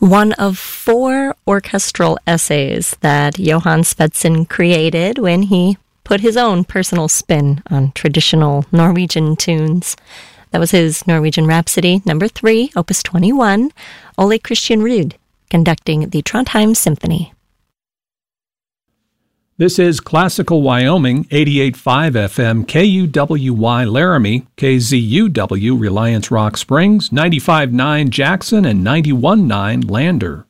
one of 4 orchestral essays that Johann Svendsen created when he put his own personal spin on traditional Norwegian tunes. That was his Norwegian Rhapsody, number 3, opus 21, Ole Christian Ruud, conducting the Trondheim Symphony. This is Classical Wyoming, 88.5 FM, KUWY Laramie, KZUW Reliance Rock Springs, 95.9 Jackson, and 91.9 Lander.